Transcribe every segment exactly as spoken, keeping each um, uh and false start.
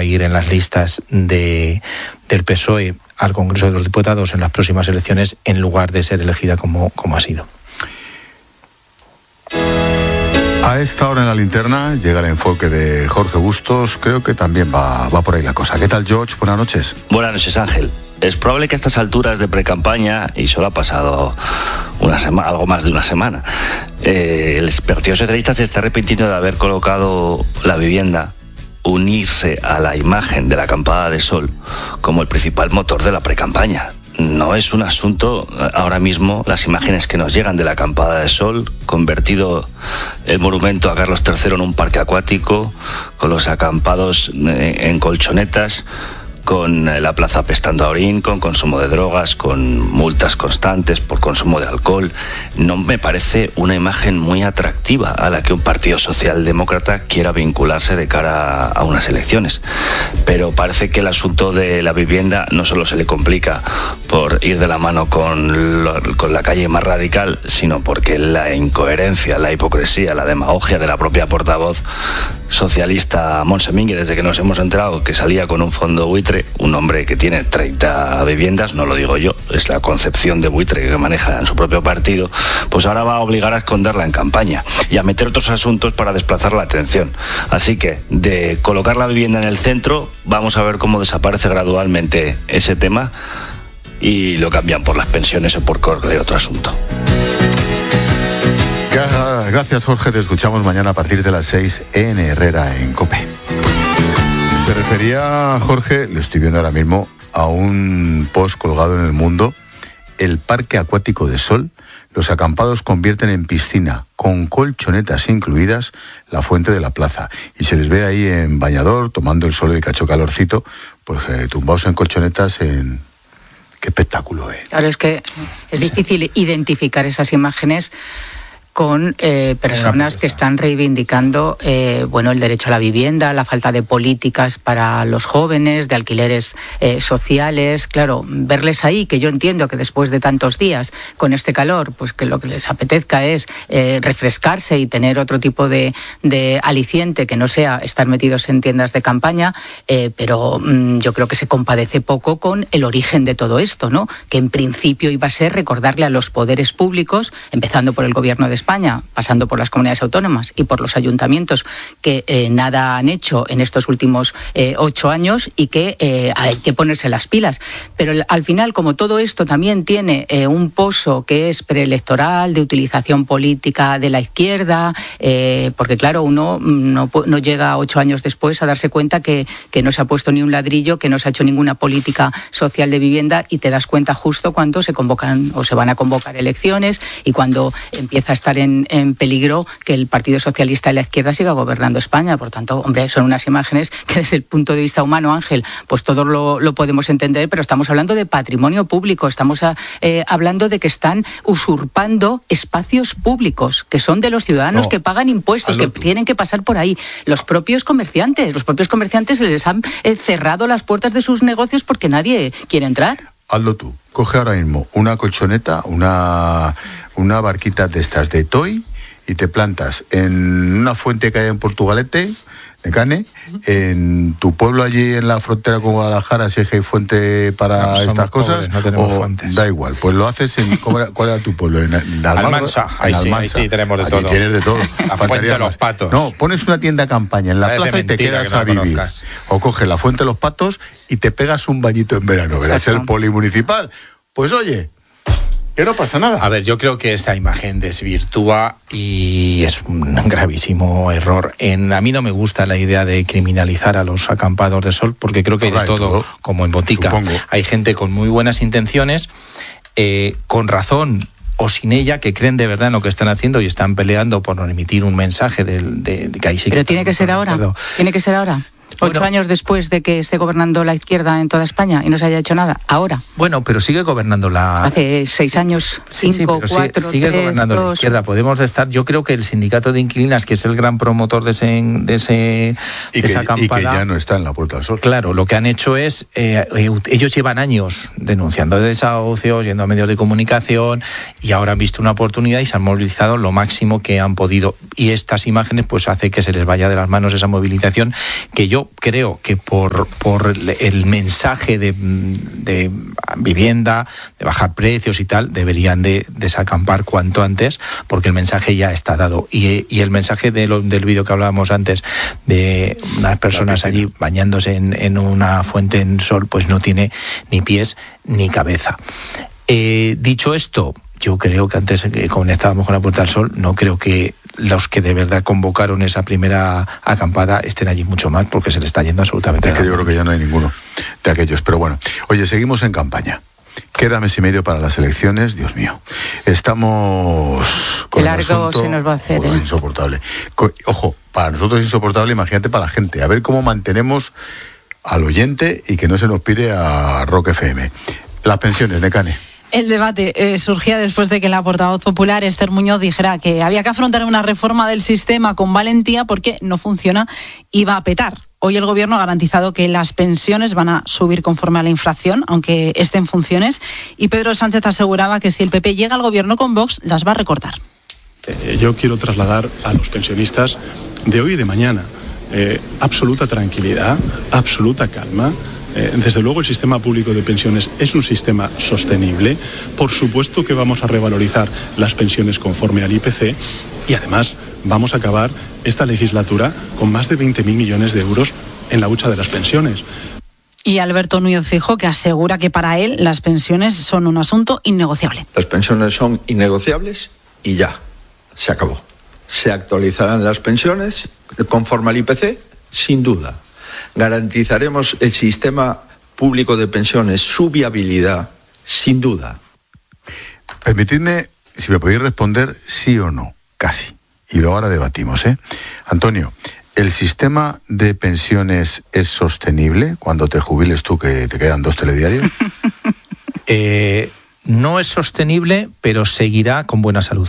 a ir en las listas de, del P S O E al Congreso de los Diputados en las próximas elecciones, en lugar de ser elegida como, como ha sido. A esta hora en la linterna llega el enfoque de Jorge Bustos. Creo que también va, va por ahí la cosa. ¿Qué tal, George? Buenas noches. Buenas noches, Ángel. Es probable que a estas alturas de precampaña, y solo ha pasado una sema, algo más de una semana, eh, el Partido Socialista se está arrepintiendo de haber colocado la vivienda, unirse a la imagen de la acampada de sol como el principal motor de la precampaña. No es un asunto, ahora mismo, las imágenes que nos llegan de la acampada de sol, convertido el monumento a Carlos tercero en un parque acuático, con los acampados en colchonetas, con la plaza apestando a orín, con consumo de drogas, con multas constantes por consumo de alcohol. No me parece una imagen muy atractiva a la que un partido socialdemócrata quiera vincularse de cara a unas elecciones. Pero parece que el asunto de la vivienda no solo se le complica por ir de la mano con, lo, con la calle más radical, sino porque la incoherencia, la hipocresía, la demagogia de la propia portavoz socialista Montse Mínguez, desde que nos hemos enterado que salía con un fondo buitre, un hombre que tiene treinta viviendas, no lo digo yo, es la concepción de buitre que maneja en su propio partido, pues ahora va a obligar a esconderla en campaña y a meter otros asuntos para desplazar la atención. Así que, de colocar la vivienda en el centro, vamos a ver cómo desaparece gradualmente ese tema y lo cambian por las pensiones o por cualquier otro asunto. Gracias, Jorge. Te escuchamos mañana a partir de las seis en Herrera, en COPE. Se refería, Jorge, lo estoy viendo ahora mismo, a un post colgado en El Mundo. El parque acuático de Sol, los acampados convierten en piscina, con colchonetas incluidas, la fuente de la plaza. Y se les ve ahí en bañador, tomando el sol y cacho calorcito, pues eh, tumbados en colchonetas en... Qué espectáculo, ¿eh? Claro, es que es difícil identificar esas imágenes con eh, personas que están reivindicando eh, bueno, el derecho a la vivienda, la falta de políticas para los jóvenes, de alquileres eh, sociales. Claro, verles ahí, que yo entiendo que después de tantos días con este calor, pues que lo que les apetezca es eh, refrescarse y tener otro tipo de, de aliciente que no sea estar metidos en tiendas de campaña, eh, pero mmm, yo creo que se compadece poco con el origen de todo esto, ¿no? Que en principio iba a ser recordarle a los poderes públicos, empezando por el gobierno de España, pasando por las comunidades autónomas y por los ayuntamientos, que eh, nada han hecho en estos últimos eh, ocho años y que eh, hay que ponerse las pilas. Pero al final, como todo esto también tiene eh, un pozo que es preelectoral, de utilización política de la izquierda, eh, porque claro, uno no, no llega ocho años después a darse cuenta que, que no se ha puesto ni un ladrillo, que no se ha hecho ninguna política social de vivienda, y te das cuenta justo cuando se convocan o se van a convocar elecciones y cuando empieza a estar En, en peligro que el Partido Socialista y la izquierda siga gobernando España. Por tanto, hombre, son unas imágenes que desde el punto de vista humano, Ángel, pues todos lo, lo podemos entender, pero estamos hablando de patrimonio público, estamos a, eh, hablando de que están usurpando espacios públicos, que son de los ciudadanos, no, que pagan impuestos, que tú. tienen que pasar por ahí. Los propios comerciantes, los propios comerciantes les han eh, cerrado las puertas de sus negocios porque nadie quiere entrar. Hazlo tú. Coge ahora mismo una colchoneta, una... una barquita de estas de toy y te plantas en una fuente que hay en Portugalete, de Cane, en tu pueblo allí en la frontera con Guadalajara, si es que hay fuente para no, estas cosas, pobres, no tenemos o fuentes. Da igual, pues lo haces en... ¿cómo era, ¿Cuál era tu pueblo? En, en Almansa, ahí, sí, ahí sí tenemos de todo. Allí tienes de todo. La fuente de los patos. No, pones una tienda de campaña en la plaza y te quedas no a vivir. Conozcas. O coges la fuente de los patos y te pegas un bañito en verano. Verás el polimunicipal. Pues oye... que no pasa nada. A ver, yo creo que esa imagen desvirtúa y es un gravísimo error. En, a mí no me gusta la idea de criminalizar a los acampados de sol, porque creo que hay de todo, todo, como en botica. Supongo. Hay gente con muy buenas intenciones, eh, con razón o sin ella, que creen de verdad en lo que están haciendo y están peleando por emitir un mensaje de, de, de que ahí sí que... Pero tiene que ser ahora, acuerdo. tiene que ser ahora. Ocho bueno, años después de que esté gobernando la izquierda en toda España y no se haya hecho nada, ahora. Bueno, pero sigue gobernando la... Hace seis años, cinco, sí, sí, cuatro, sigue, sigue tres, gobernando dos. La izquierda. Podemos estar, yo creo que el sindicato de inquilinas, que es el gran promotor de, ese, de, ese, y de esa que, acampada... Y que ya no está en la Puerta del Sol. Claro, lo que han hecho es... Eh, ellos llevan años denunciando desahucios, yendo a medios de comunicación, y ahora han visto una oportunidad y se han movilizado lo máximo que han podido. Y estas imágenes pues hace que se les vaya de las manos esa movilización, que yo yo creo que por, por el mensaje de, de vivienda, de bajar precios y tal, deberían de desacampar cuanto antes, porque el mensaje ya está dado. Y, y el mensaje de lo, del vídeo que hablábamos antes, de unas personas allí bañándose en, en una fuente en sol, pues no tiene ni pies ni cabeza. Eh, dicho esto, yo creo que antes que conectábamos con la Puerta del Sol, no creo que los que de verdad convocaron esa primera acampada estén allí mucho más, porque se le está yendo absolutamente es que yo creo que ya no hay ninguno de aquellos. Pero bueno, oye, seguimos en campaña. Queda mes y medio para las elecciones, Dios mío. Estamos con Qué largo el asunto, se nos va a hacer, joder, ¿eh? insoportable. Ojo, para nosotros es insoportable, imagínate para la gente. A ver cómo mantenemos al oyente y que no se nos pire a Rock F M. Las pensiones, Necane. El debate eh, surgía después de que la portavoz popular, Esther Muñoz, dijera que había que afrontar una reforma del sistema con valentía porque no funciona y va a petar. Hoy el Gobierno ha garantizado que las pensiones van a subir conforme a la inflación, aunque esté en funciones, y Pedro Sánchez aseguraba que si el P P llega al Gobierno con Vox, las va a recortar. Eh, yo quiero trasladar a los pensionistas de hoy y de mañana eh, absoluta tranquilidad, absoluta calma. Eh, desde luego el sistema público de pensiones es un sistema sostenible. Por supuesto que vamos a revalorizar las pensiones conforme al I P C y además vamos a acabar esta legislatura con más de veinte mil millones de euros en la hucha de las pensiones. Y Alberto Núñez Feijóo, que asegura que para él las pensiones son un asunto innegociable. Las pensiones son innegociables y ya, se acabó. Se actualizarán las pensiones conforme al I P C, sin duda. Garantizaremos el sistema público de pensiones, su viabilidad, sin duda. Permitidme, si me podéis responder sí o no, casi. Y luego ahora debatimos, ¿eh? Antonio, ¿el sistema de pensiones es sostenible cuando te jubiles tú, que te quedan dos telediarios? eh, no es sostenible, pero seguirá con buena salud.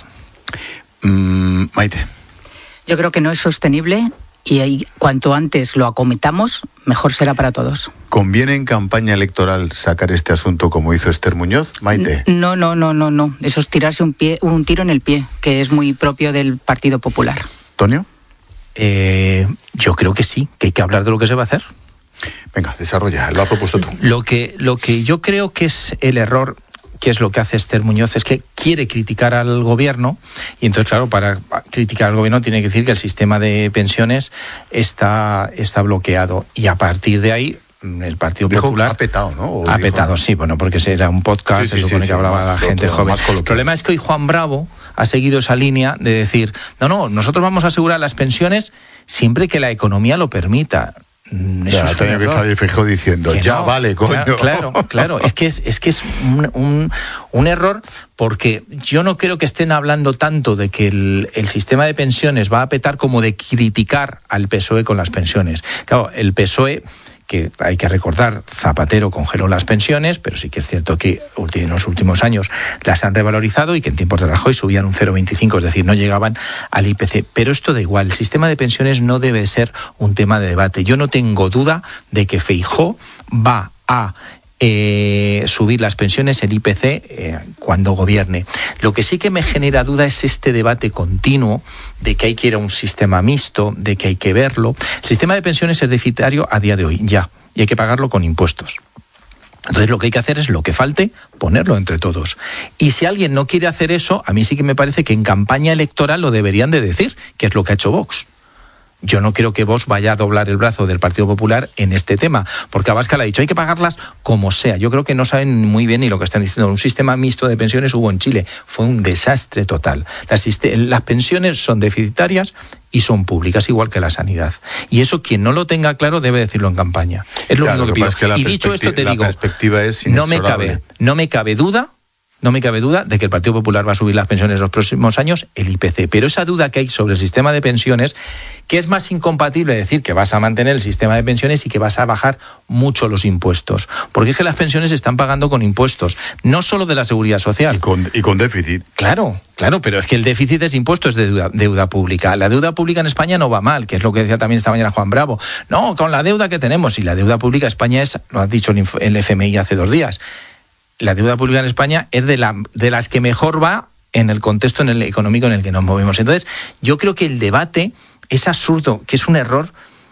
Mm, Maite. Yo creo que no es sostenible. Y ahí, cuanto antes lo acometamos, mejor será para todos. ¿Conviene en campaña electoral sacar este asunto como hizo Esther Muñoz, Maite? No, no, no, no, no. Eso es tirarse un pie, un tiro en el pie, que es muy propio del Partido Popular. ¿Tonio? Eh, yo creo que sí, que hay que hablar de lo que se va a hacer. Venga, desarrolla, lo has propuesto tú. Lo que, lo que yo creo que es el error, que es lo que hace Esther Muñoz, es que quiere criticar al gobierno y entonces, claro, para criticar al gobierno tiene que decir que el sistema de pensiones está, está bloqueado y a partir de ahí el Partido dijo, Popular... ha petado, ¿no? ¿O ha dijo, petado, no? Sí, bueno, porque era un podcast, sí, sí, se supone sí, que sí, hablaba a la gente otro, joven. El problema es que hoy Juan Bravo ha seguido esa línea de decir, no, no, nosotros vamos a asegurar las pensiones siempre que la economía lo permita. Eso ya, tenía que salir Feijóo diciendo, ya no, vale, coño. Claro, claro, claro, es que es, es, que es un, un, un error, porque yo no creo que estén hablando tanto de que el, el sistema de pensiones va a petar como de criticar al P S O E con las pensiones. Claro, el P S O E, que hay que recordar, Zapatero congeló las pensiones, pero sí que es cierto que en los últimos años las han revalorizado y que en tiempos de Rajoy subían un cero coma veinticinco, es decir, no llegaban al I P C. Pero esto da igual, el sistema de pensiones no debe ser un tema de debate. Yo no tengo duda de que Feijóo va a Eh, subir las pensiones, el I P C, eh, cuando gobierne. Lo que sí que me genera duda es este debate continuo de que hay que ir a un sistema mixto, de que hay que verlo. El sistema de pensiones es deficitario a día de hoy, ya, y hay que pagarlo con impuestos. Entonces lo que hay que hacer es lo que falte, ponerlo entre todos. Y si alguien no quiere hacer eso, a mí sí que me parece que en campaña electoral lo deberían de decir, que es lo que ha hecho Vox. Yo no creo que Vox vaya a doblar el brazo del Partido Popular en este tema, porque Abascal ha dicho hay que pagarlas como sea. Yo creo que no saben muy bien ni lo que están diciendo. Un sistema mixto de pensiones hubo en Chile, fue un desastre total. Las, las pensiones son deficitarias y son públicas, igual que la sanidad. Y eso quien no lo tenga claro debe decirlo en campaña. Es lo claro, único que, que pido. Es que y dicho esto te la digo, perspectiva es no me cabe, no me cabe duda. No me cabe duda de que el Partido Popular va a subir las pensiones en los próximos años, el I P C. Pero esa duda que hay sobre el sistema de pensiones, que es más incompatible decir que vas a mantener el sistema de pensiones y que vas a bajar mucho los impuestos. Porque es que las pensiones se están pagando con impuestos, no solo de la seguridad social. Y con, y con déficit. Claro, claro, pero es que el déficit es impuesto, es de deuda, deuda pública. La deuda pública en España no va mal, que es lo que decía también esta mañana Juan Bravo. No, con la deuda que tenemos, y la deuda pública en España es, lo ha dicho el F M I hace dos días, la deuda pública en España es de, la, de las que mejor va en el contexto en el económico en el que nos movemos. Entonces, yo creo que el debate es absurdo, que es un error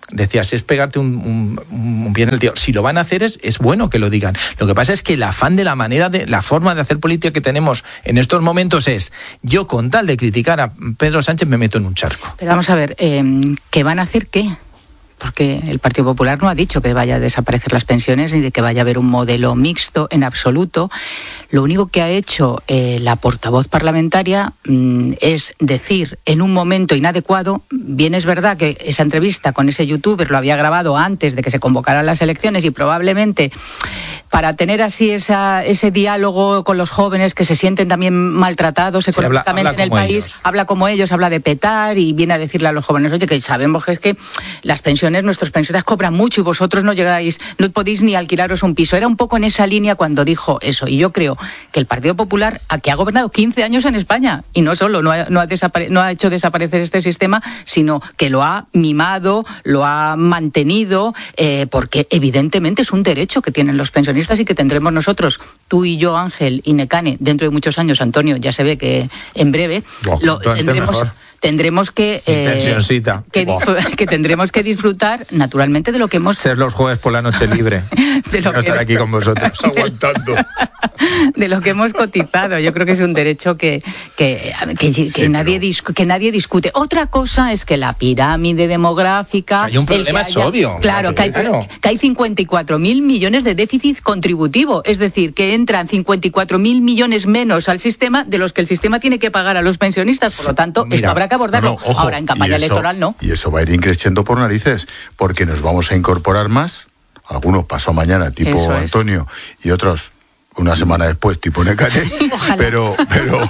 decías, es pegarte un, un, un pie en el tío. Si lo van a hacer es, es bueno que lo digan. Lo que pasa es que el afán de la manera, de la forma de hacer política que tenemos en estos momentos es, yo con tal de criticar a Pedro Sánchez me meto en un charco. Pero vamos a ver, eh, ¿qué van a hacer qué? Porque el Partido Popular no ha dicho que vaya a desaparecer las pensiones ni de que vaya a haber un modelo mixto en absoluto. Lo único que ha hecho eh, la portavoz parlamentaria mmm, es decir en un momento inadecuado, bien es verdad que esa entrevista con ese youtuber lo había grabado antes de que se convocaran las elecciones y probablemente para tener así esa, ese diálogo con los jóvenes que se sienten también maltratados sí, económicamente habla, habla en el país, ellos. habla como ellos, habla de petar y viene a decirle a los jóvenes, oye, que sabemos que es que las pensiones nuestros pensionistas cobran mucho y vosotros no llegáis, no podéis ni alquilaros un piso. Era un poco en esa línea cuando dijo eso. Y yo creo que el Partido Popular, que ha gobernado quince años en España, y no solo no ha, no ha, desapare- no ha hecho desaparecer este sistema, sino que lo ha mimado, lo ha mantenido, eh, porque evidentemente es un derecho que tienen los pensionistas y que tendremos nosotros, tú y yo, Ángel y Nekane, dentro de muchos años, Antonio, ya se ve que en breve oh, lo tendremos... Mejor. Tendremos que, eh, que, disfr- que tendremos que disfrutar naturalmente de lo que hemos ser los jueves por la noche libre de lo no que estar aquí con vosotros aguantando de lo que hemos cotizado. Yo creo que es un derecho que que, que, que, sí, nadie pero... discu- que nadie discute. Otra cosa es que la pirámide demográfica hay un problema es obvio claro que hay, claro que hay cincuenta y cuatro mil millones de déficit contributivo, es decir, que entran cincuenta y cuatro mil millones menos al sistema de los que el sistema tiene que pagar a los pensionistas. Por lo tanto, Mira, esto habrá que abordarlo. No, no, ojo, ahora en campaña eso, electoral no. Y eso va a ir increciendo por narices, porque nos vamos a incorporar más, algunos pasó mañana, tipo eso Antonio, es. Y otros una semana después, tipo Nekane, pero, pero,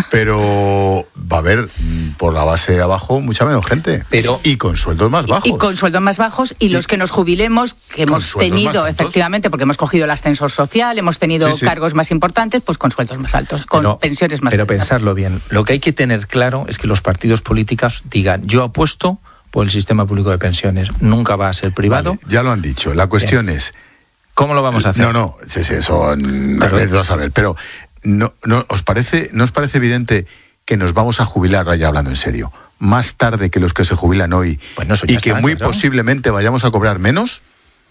pero va a haber por la base de abajo mucha menos gente, pero y con sueldos más bajos. Y, y con sueldos más bajos, y, y los que nos jubilemos, que hemos tenido, efectivamente, porque hemos cogido el ascensor social, hemos tenido sí, sí. cargos más importantes, pues con sueldos más altos, con pero, pensiones más pero altas. Pero pensarlo bien, lo que hay que tener claro es que los partidos políticos digan, yo apuesto por el sistema público de pensiones, nunca va a ser privado. Vale, ya lo han dicho, la cuestión bien. es... ¿Cómo lo vamos a hacer? No, no, sí, sí, eso vamos a ver, pero no, no, ¿os parece, ¿no os parece evidente que nos vamos a jubilar, ya hablando en serio, más tarde que los que se jubilan hoy bueno, y que muy claro. posiblemente vayamos a cobrar menos?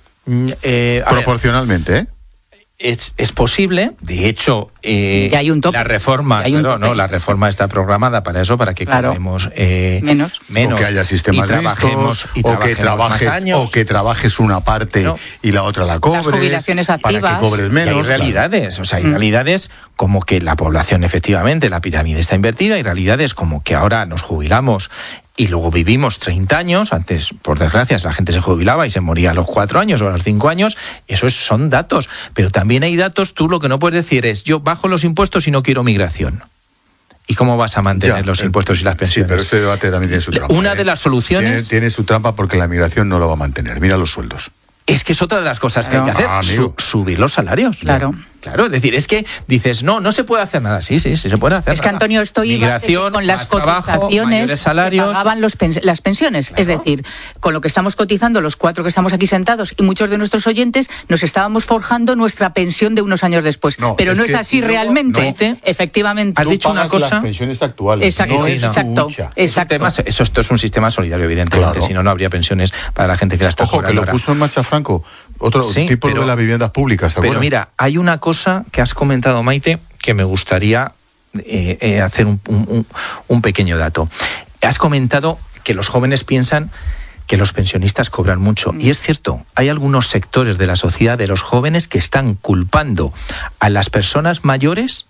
Eh, Proporcionalmente, ver. ¿eh? Es, es posible, de hecho, eh, hay un la reforma, claro, no, la reforma está programada para eso, para que claro. cobremos eh, menos, menos, o que haya sistemas y trabajemos, y o que trabajes, más años. o que trabajes una parte no. y la otra la cobres, las jubilaciones activas, para que cobres menos. Y hay realidades, claro. o sea, hay mm. realidades como que la población efectivamente, la pirámide está invertida, y realidades como que ahora nos jubilamos y luego vivimos treinta años, antes, por desgracia, la gente se jubilaba y se moría a los cuatro años o a los cinco años, eso es, son datos, pero también hay datos, tú lo que no puedes decir es, yo bajo los impuestos y no quiero migración. ¿Y cómo vas a mantener ya, los impuestos y las pensiones? Sí, pero ese debate también tiene su trampa. Una ¿eh? de las soluciones... Tiene, tiene su trampa porque la migración no lo va a mantener, mira los sueldos. Es que es otra de las cosas claro. que hay que hacer, ah, su, subir los salarios. Claro. Claro, es decir, es que dices, no, no se puede hacer nada. Sí, sí, sí se puede hacer Es nada. que, Antonio, estoy migración, con las cotizaciones salarios. que pagaban los pens- las pensiones. Claro. Es decir, con lo que estamos cotizando los cuatro que estamos aquí sentados y muchos de nuestros oyentes, nos estábamos forjando nuestra pensión de unos años después. No, Pero es no es así no, realmente. No. Efectivamente. Has dicho una cosa. Las pensiones actuales. Exacto, no es exacto. exacto. Tema, eso esto es un sistema solidario, evidentemente. Claro. Si no, no habría pensiones para la gente que la está Ojo, que lo ahora. puso en marcha Franco. Otro sí, tipo pero, de las viviendas públicas, ¿te Pero acuerdas? mira, hay una cosa que has comentado, Maite, que me gustaría eh, eh, hacer un, un, un pequeño dato. Has comentado que los jóvenes piensan que los pensionistas cobran mucho. Mm. Y es cierto, hay algunos sectores de la sociedad, de los jóvenes, que están culpando a las personas mayores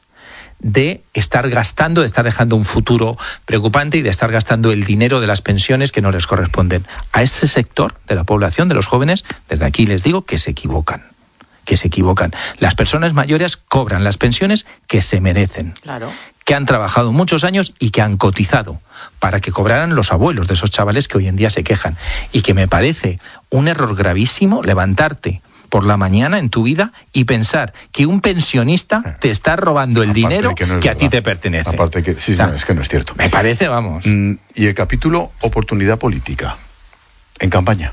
de estar gastando, de estar dejando un futuro preocupante y de estar gastando el dinero de las pensiones que no les corresponden. A este sector de la población, de los jóvenes, desde aquí les digo que se equivocan, que se equivocan. Las personas mayores cobran las pensiones que se merecen, claro. que han trabajado muchos años y que han cotizado para que cobraran los abuelos de esos chavales que hoy en día se quejan. Y que me parece un error gravísimo levantarte por la mañana en tu vida y pensar que un pensionista te está robando el Aparte dinero que, no que a verdad. ti te pertenece. Aparte que sí, o sea, no, es que no es cierto. Me parece, vamos. Mm, y el capítulo oportunidad política en campaña.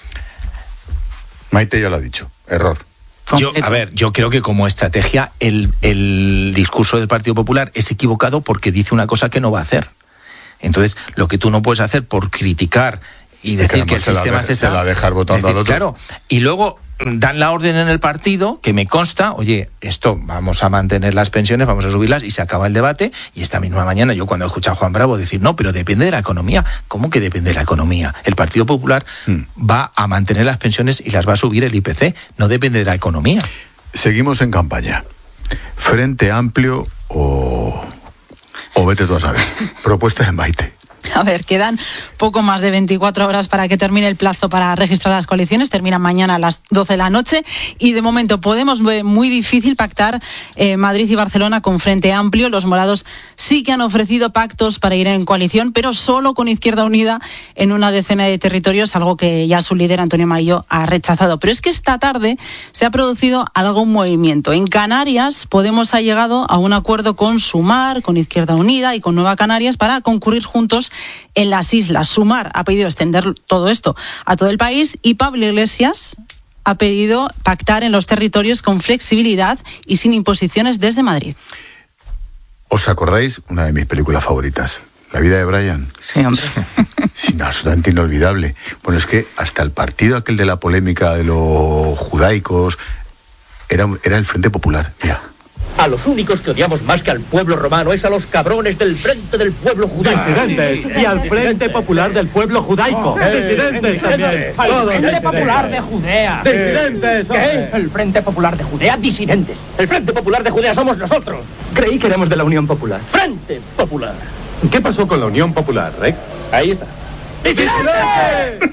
Maite ya lo ha dicho, error. Yo, a ver, yo creo que como estrategia el, el discurso del Partido Popular es equivocado porque dice una cosa que no va a hacer. Entonces, lo que tú no puedes hacer por criticar y decir que, que el sistema se está... Se la dejar votando al otro. Claro, y luego dan la orden en el partido, que me consta, oye, esto, vamos a mantener las pensiones, vamos a subirlas, y se acaba el debate, y esta misma mañana yo cuando he escuchado a Juan Bravo decir, no, pero depende de la economía. ¿Cómo que depende de la economía? El Partido Popular hmm. va a mantener las pensiones y las va a subir el I P C, no depende de la economía. Seguimos en campaña. Frente Amplio o, o vete tú a saber. Propuesta de Maite. A ver, quedan poco más de veinticuatro horas para que termine el plazo para registrar las coaliciones. Termina mañana a las doce de la noche y de momento Podemos ve muy difícil pactar eh, Madrid y Barcelona con Frente Amplio. Los morados sí que han ofrecido pactos para ir en coalición, pero solo con Izquierda Unida en una decena de territorios, algo que ya su líder Antonio Maillo ha rechazado. Pero es que esta tarde se ha producido algún movimiento. En Canarias, Podemos ha llegado a un acuerdo con Sumar, con Izquierda Unida y con Nueva Canarias para concurrir juntos en las islas. Sumar ha pedido extender todo esto a todo el país y Pablo Iglesias ha pedido pactar en los territorios con flexibilidad y sin imposiciones desde Madrid. ¿Os acordáis? Una de mis películas favoritas, La vida de Brian. Sí, hombre. Sí, absolutamente inolvidable. Bueno, es que hasta el partido aquel de la polémica de los judaicos era, era el Frente Popular. Mira. A los únicos que odiamos más que al pueblo romano es a los cabrones del Frente del Pueblo Judaico. Disidentes. Y al Frente Popular del Pueblo Judaico. Oh, disidentes también. Al Frente Popular de Judea. Disidentes. ¿Qué? El Frente Popular de Judea, disidentes. El Frente Popular de Judea somos nosotros. Creí que éramos de la Unión Popular. Frente Popular. ¿Qué pasó con la Unión Popular, Rey? Ahí está. ¡Disidentes!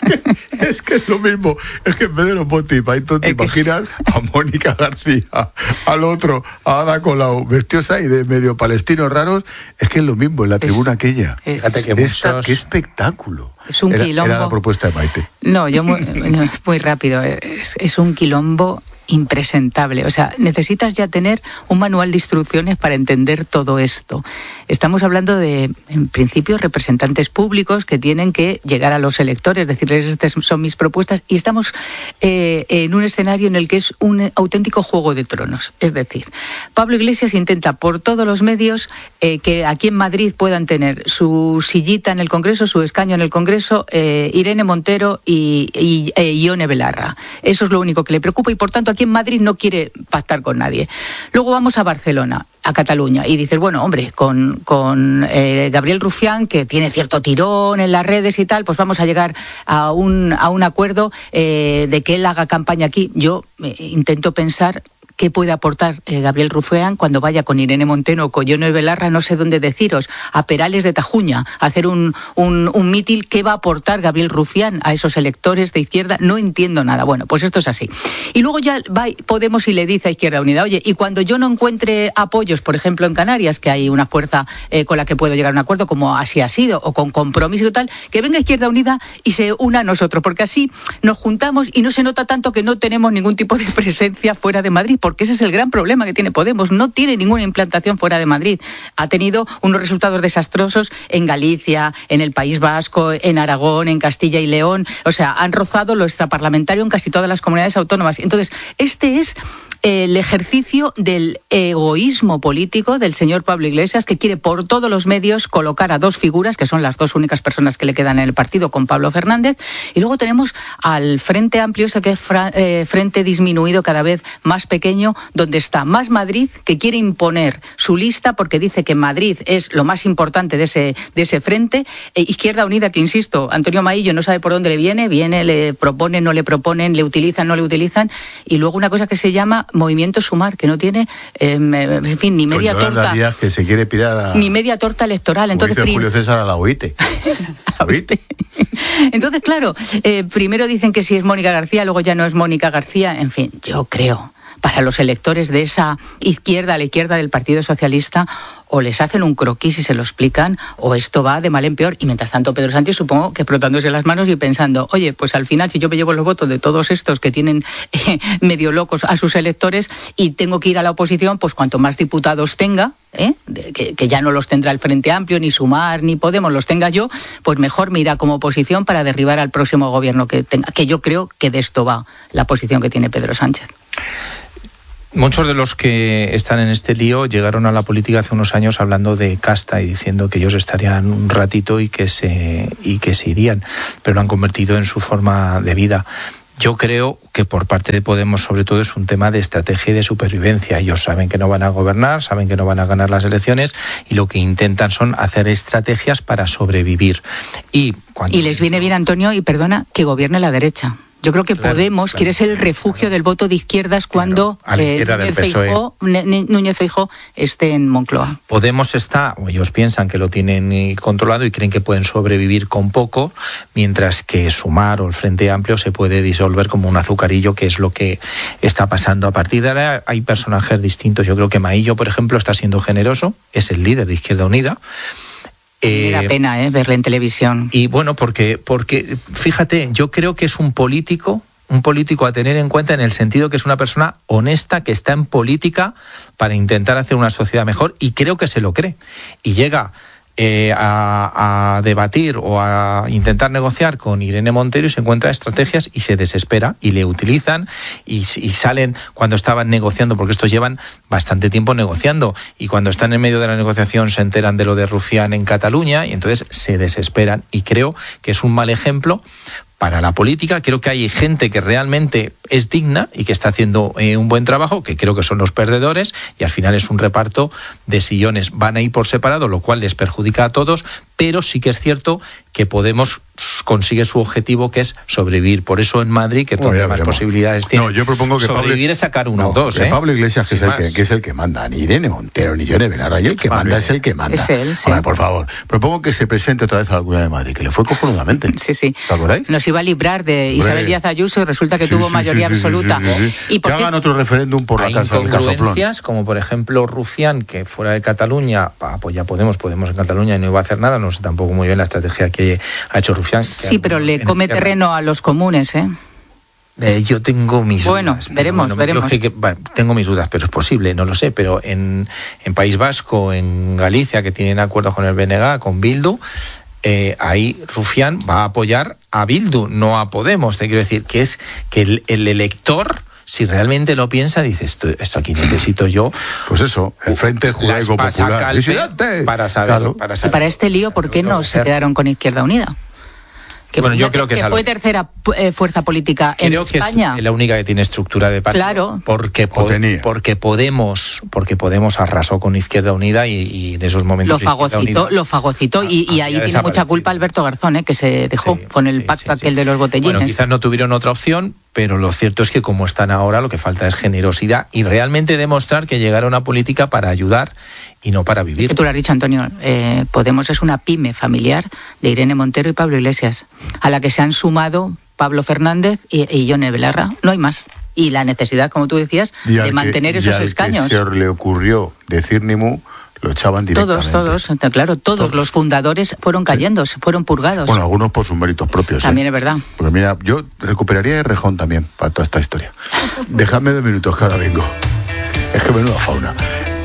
Es que, es que es lo mismo. Es que en vez de los Monty Python, ¿te imaginas a Mónica García, al otro, a Ada Colau, vestidos ahí de medio palestinos raros? Es que es lo mismo en la tribuna es, aquella. Es, Fíjate que Esta, muchos... ¡Qué espectáculo! Es un era, quilombo. Era la propuesta de Maite. No, yo muy, muy rápido. Es, es un quilombo impresentable. O sea, necesitas ya tener un manual de instrucciones para entender todo esto. Estamos hablando de, en principio, representantes públicos que tienen que llegar a los electores, decirles estas son mis propuestas, y estamos eh, en un escenario en el que es un auténtico juego de tronos. Es decir, Pablo Iglesias intenta por todos los medios eh, que aquí en Madrid puedan tener su sillita en el Congreso, su escaño en el Congreso, eh, Irene Montero y, y eh, Ione Belarra. Eso es lo único que le preocupa y, por tanto, aquí en Madrid no quiere pactar con nadie. Luego vamos a Barcelona, a Cataluña, y dices, bueno, hombre, con, con eh, Gabriel Rufián, que tiene cierto tirón en las redes y tal, pues vamos a llegar a un, a un acuerdo eh, de que él haga campaña aquí. Yo eh, intento pensar qué puede aportar eh, Gabriel Rufián cuando vaya con Irene Montero o con Ione Belarra, no sé dónde deciros, a Perales de Tajuña, a hacer un, un, un mítil. ¿Qué va a aportar Gabriel Rufián a esos electores de izquierda? No entiendo nada. Bueno, pues esto es así. Y luego ya va Podemos y le dice a Izquierda Unida, oye, y cuando yo no encuentre apoyos, por ejemplo en Canarias, que hay una fuerza eh, con la que puedo llegar a un acuerdo, como así ha sido, o con Compromiso y tal, que venga Izquierda Unida y se una a nosotros, porque así nos juntamos y no se nota tanto que no tenemos ningún tipo de presencia fuera de Madrid, porque ese es el gran problema que tiene Podemos. No tiene ninguna implantación fuera de Madrid. Ha tenido unos resultados desastrosos en Galicia, en el País Vasco, en Aragón, en Castilla y León. O sea, han rozado lo extraparlamentario en casi todas las comunidades autónomas. Entonces, este es el ejercicio del egoísmo político del señor Pablo Iglesias, que quiere por todos los medios colocar a dos figuras, que son las dos únicas personas que le quedan en el partido, con Pablo Fernández, y luego tenemos al Frente Amplio, ese que es fra, eh, frente disminuido, cada vez más pequeño, donde está Más Madrid, que quiere imponer su lista porque dice que Madrid es lo más importante de ese, de ese frente. Eh, Izquierda Unida, que insisto, Antonio Maillo no sabe por dónde le viene, viene, le proponen, no le proponen, le utilizan, no le utilizan, y luego una cosa que se llama Movimiento Sumar, que no tiene, eh, en fin, ni media Con torta. Díaz, que se quiere pirar a... Ni media torta electoral. Entonces, dice Julio César, a la O I T. A la O I T. Entonces, claro, eh, primero dicen que sí es Mónica García, luego ya no es Mónica García. En fin, yo creo, para los electores de esa izquierda, a la izquierda del Partido Socialista, o les hacen un croquis y se lo explican, o esto va de mal en peor. Y mientras tanto, Pedro Sánchez, supongo que frotándose las manos y pensando, oye, pues al final, si yo me llevo los votos de todos estos que tienen eh, medio locos a sus electores y tengo que ir a la oposición, pues cuanto más diputados tenga, ¿eh? que, que ya no los tendrá el Frente Amplio, ni Sumar, ni Podemos, los tenga yo, pues mejor me irá como oposición para derribar al próximo gobierno que tenga. Que yo creo que de esto va la posición que tiene Pedro Sánchez. Muchos de los que están en este lío llegaron a la política hace unos años hablando de casta y diciendo que ellos estarían un ratito y que se, y que se irían, pero lo han convertido en su forma de vida. Yo creo que por parte de Podemos, sobre todo, es un tema de estrategia y de supervivencia. Ellos saben que no van a gobernar, saben que no van a ganar las elecciones y lo que intentan son hacer estrategias para sobrevivir. Y, cuando... y les viene bien, Antonio, y perdona, que gobierne la derecha. Yo creo que claro, Podemos claro, quiere ser el refugio claro. del voto de izquierdas cuando claro, eh, Núñez, Feijóo, Núñez Feijóo esté en Moncloa. Podemos está, o ellos piensan que lo tienen controlado y creen que pueden sobrevivir con poco, mientras que Sumar o el Frente Amplio se puede disolver como un azucarillo, que es lo que está pasando. A partir de ahora hay personajes distintos. Yo creo que Maillo, por ejemplo, está siendo generoso, es el líder de Izquierda Unida. Me da pena eh, verle en televisión. Y bueno, porque, porque, fíjate, yo creo que es un político, un político a tener en cuenta en el sentido que es una persona honesta, que está en política para intentar hacer una sociedad mejor, y creo que se lo cree. Y llega eh, a, a debatir o a intentar negociar con Irene Montero y se encuentra estrategias y se desespera y le utilizan y, y salen cuando estaban negociando, porque estos llevan bastante tiempo negociando, y cuando están en medio de la negociación se enteran de lo de Rufián en Cataluña y entonces se desesperan, y creo que es un mal ejemplo para la política. Creo que hay gente que realmente es digna y que está haciendo eh, un buen trabajo, que creo que son los perdedores, y al final es un reparto de sillones. Van a ir por separado, lo cual les perjudica a todos, pero sí que es cierto que Podemos consigue su objetivo, que es sobrevivir. Por eso en Madrid, que todavía más posibilidades tiene, no, yo propongo que sobrevivir Pablo, es sacar uno no, o dos. Que ¿eh? Pablo Iglesias, que es, el que, que es el que manda, ni Irene Montero, ni Yone Belarra, y el que Pablo manda es el que manda. Es él, sí. Hombre, por favor, propongo que se presente otra vez a la Comunidad de Madrid, que le fue cojonudamente. Sí, sí. ¿Te acordáis? Nos iba a librar de Isabel Hombre. Díaz Ayuso y resulta que sí, tuvo sí, mayoría sí, sí, absoluta. Sí, sí, sí. ¿Y por que qué? Hagan otro referéndum por la Hay casa del Casoplón. Como por ejemplo Rufián, que fuera de Cataluña, pues ya Podemos, Podemos en Cataluña y no iba a hacer nada. No sé tampoco muy bien la estrategia que ha hecho Rufián. Sí, pero le come terreno a los comunes, ¿eh? Eh, yo tengo mis bueno, dudas. Veremos, bueno, veremos. Que, que, bueno, tengo mis dudas, pero es posible, no lo sé. Pero en, en País Vasco, en Galicia, que tienen acuerdos con el B N G, con Bildu, eh, ahí Rufián va a apoyar a Bildu, no a Podemos. Te quiero decir que es que el, el elector, si realmente lo piensa, dice, esto, esto aquí necesito yo. Pues eso, el Frente Judaico Popular. Para saber, claro. para saber. Y para este lío, ¿por qué no se quedaron con Izquierda Unida? Que bueno, yo creo que, que es fue tercera eh, fuerza política en creo España. Que es la única que tiene estructura de partido. Claro. Porque, po porque Podemos, porque Podemos arrasó con Izquierda Unida y, y en esos momentos lo fagocitó, Unida, lo fagocitó ah, y, y ahí tiene mucha culpa Alberto Garzón, eh, que se dejó sí, con el sí, pacto sí, aquel sí. de los botellines. Bueno, quizás no tuvieron otra opción, pero lo cierto es que como están ahora, lo que falta es generosidad y realmente demostrar que llegaron a política para ayudar y no para vivir. Que tú lo has dicho, Antonio, eh, Podemos es una pyme familiar de Irene Montero y Pablo Iglesias, a la que se han sumado Pablo Fernández y, y Yone Belarra, no hay más. Y la necesidad, como tú decías, de mantener que, esos y al escaños. Que se le ocurrió decir ni mu, lo echaban directamente. Todos, todos, claro, todos, todos. Los fundadores fueron cayendo, sí. fueron purgados. Bueno, algunos por sus méritos propios. También ¿eh? es verdad. Porque mira, yo recuperaría a Rejón también para toda esta historia. Dejadme dos minutos que ahora vengo. Es que menuda fauna.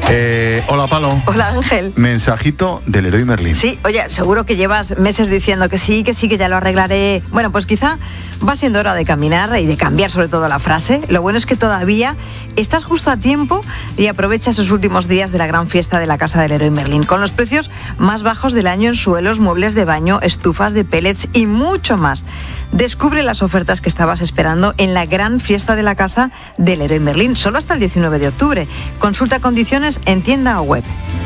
Eh, hola, Palo. Hola, Ángel. Mensajito del Leroy Merlin. Sí, oye, seguro que llevas meses diciendo que sí, que sí, que ya lo arreglaré. Bueno, pues quizá va siendo hora de caminar y de cambiar sobre todo la frase. Lo bueno es que todavía estás justo a tiempo y aprovecha esos últimos días de la gran fiesta de la casa del Leroy Merlin, con los precios más bajos del año en suelos, muebles de baño, estufas de pellets y mucho más. Descubre las ofertas que estabas esperando en la gran fiesta de la casa del Leroy Merlin, solo hasta el diecinueve de octubre. Consulta condiciones en tienda o web.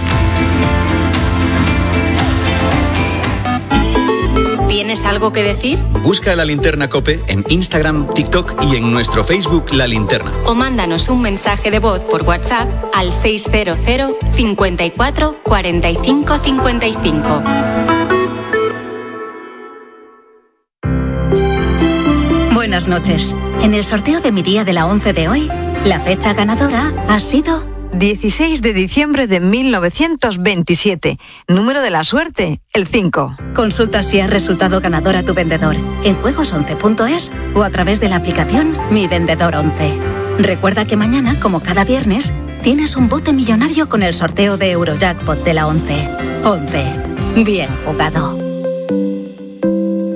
¿Tienes algo que decir? Busca La Linterna COPE en Instagram, TikTok y en nuestro Facebook La Linterna. O mándanos un mensaje de voz por WhatsApp al seis cero cero, cincuenta y cuatro, cuarenta y cinco, cincuenta y cinco. Buenas noches. En el sorteo de mi día de la once de hoy, la fecha ganadora ha sido dieciséis de diciembre de mil novecientos veintisiete. Número de la suerte, el cinco. Consulta si has resultado ganador a tu vendedor en juegos once punto es o a través de la aplicación Mi Vendedor once. Recuerda que mañana, como cada viernes, tienes un bote millonario con el sorteo de Eurojackpot de la once. once. Bien jugado.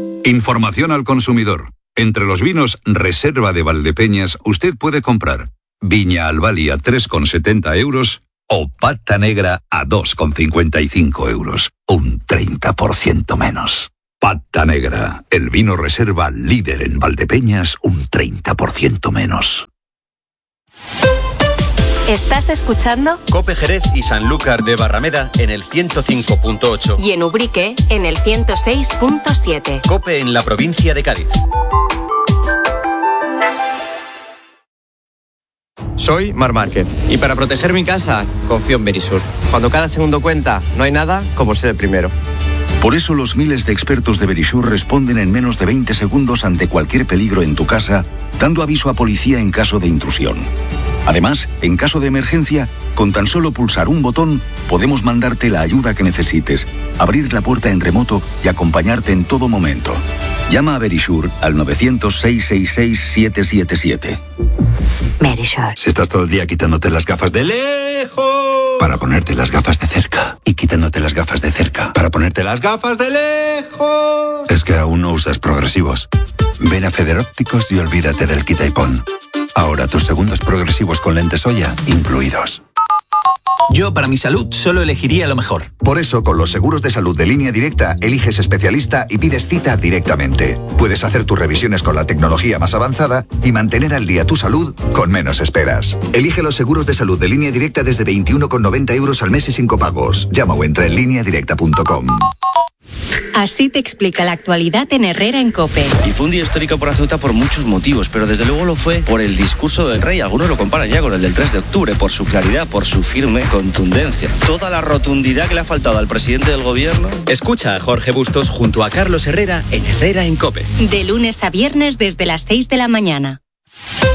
Información al consumidor. Entre los vinos Reserva de Valdepeñas, usted puede comprar Viña Albali a tres con setenta euros o Pata Negra a dos con cincuenta y cinco euros. Un treinta por ciento menos. Pata Negra, el vino reserva líder en Valdepeñas, un treinta por ciento menos. ¿Estás escuchando? Cope Jerez y Sanlúcar de Barrameda en el ciento cinco punto ocho. Y en Ubrique en el ciento seis punto siete. Cope en la provincia de Cádiz. Soy Mar Márquez y para proteger mi casa confío en Verisur. Cuando cada segundo cuenta, no hay nada como ser el primero. Por eso los miles de expertos de Verisur responden en menos de veinte segundos ante cualquier peligro en tu casa, dando aviso a policía en caso de intrusión. Además, en caso de emergencia, con tan solo pulsar un botón, podemos mandarte la ayuda que necesites, abrir la puerta en remoto y acompañarte en todo momento. Llama a Verisur al nueve cero cero, seis seis seis, siete siete siete. Verisur. Si estás todo el día quitándote las gafas de lejos para ponerte las gafas de cerca y quitándote las gafas de cerca para ponerte las gafas de lejos, es que aún no usas progresivos. Ven a Federópticos y olvídate del quita y pon. Ahora tus segundos progresivos con lentes Oya incluidos. Yo, para mi salud, solo elegiría lo mejor. Por eso, con los seguros de salud de Línea Directa, eliges especialista y pides cita directamente. Puedes hacer tus revisiones con la tecnología más avanzada y mantener al día tu salud con menos esperas. Elige los seguros de salud de Línea Directa desde veintiuno con noventa euros al mes y sin copagos. Llama o entra en línea directa punto com. Así te explica la actualidad en Herrera en COPE. Y fue un día histórico por Ceuta por muchos motivos, pero desde luego lo fue por el discurso del rey. Algunos lo comparan ya con el del tres de octubre, por su claridad, por su firme contundencia. Toda la rotundidad que le ha faltado al presidente del gobierno. Escucha a Jorge Bustos junto a Carlos Herrera en Herrera en COPE. De lunes a viernes desde las seis de la mañana.